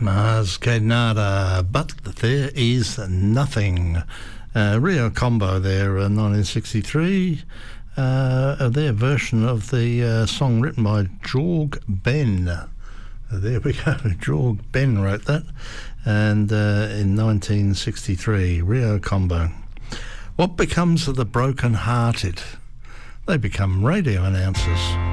Mars Canada, but there is nothing. Rio Combo there, 1963. Their version of the song written by George Ben. There we go, George Ben wrote that, and in 1963, Rio Combo. What becomes of the broken-hearted? They become radio announcers.